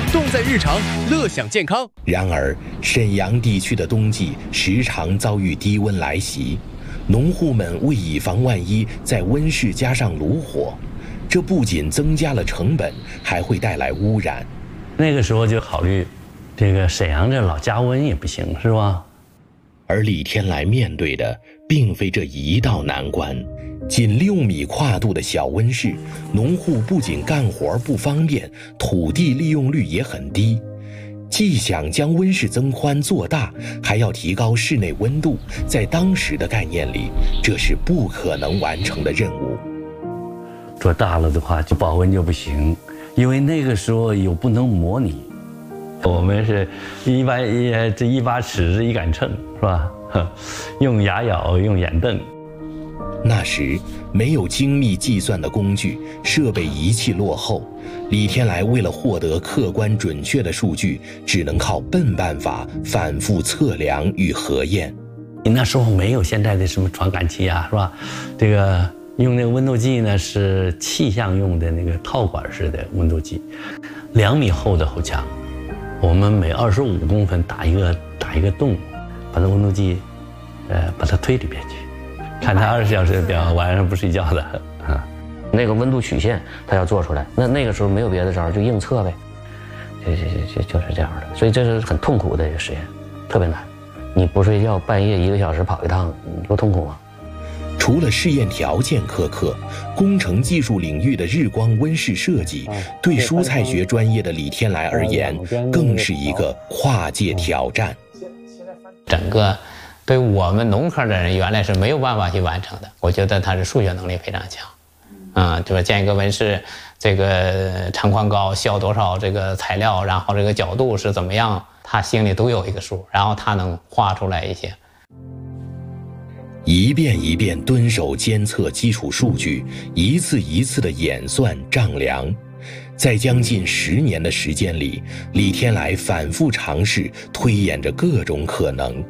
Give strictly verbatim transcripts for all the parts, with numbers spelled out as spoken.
动在日常，乐享健康。 然而，沈阳地区的冬季时常遭遇低温来袭，农户们为以防万一，在温室加上炉火，这不仅增加了成本，还会带来污染。 那个时候就考虑，这个沈阳这老加温也不行，是吧？ 而李天来面对的并非这一道难关。仅六米跨度的小温室，农户不仅干活不方便，土地利用率也很低。既想将温室增宽做大，还要提高室内温度，在当时的概念里，这是不可能完成的任务。 做大了的话，就保温就不行，因为那个时候又不能模拟。我们是一把一这一把尺子一杆秤，是吧？用牙咬，用眼瞪。 那时没有精密计算的工具，设备仪器落后，李天来为了获得客观准确的数据，只能靠笨办法反复测量与核验。 那时候没有现在的什么传感器啊，是吧？这个用那个温度计呢，是气象用的那个套管式的温度计，两米厚的厚墙，我们每二十五公分打一个打一个洞，把那温度计，呃，把它推里边去。看他二十小时的表，晚上不睡觉的啊。 那个温度曲线他要做出来，那那个时候没有别的招，就硬测呗，就就就就是这样的。所以这是很痛苦的一个实验，特别难。你不睡觉，半夜一个小时跑一趟，你多痛苦啊！ 除了试验条件苛刻，工程技术领域的日光温室设计，对蔬菜学专业的李天来而言，更是一个跨界挑战。 整个对我们农科的人原来是没有办法去完成的，我觉得他是数学能力非常强，啊、嗯，就是建一个温室，这个长宽高需要多少这个材料，然后这个角度是怎么样，他心里都有一个数，然后他能画出来一些。 一遍一遍蹲守监测基础数据，一次一次的演算丈量，在将近十年的时间里，李天来反复尝试推演着各种可能。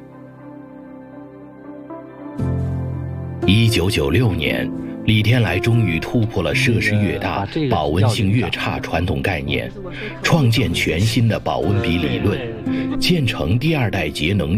一九九六年，李天来终于突破了摄氏越大、保温性越差传统概念，创建全新的保温比理论，建成第二代节能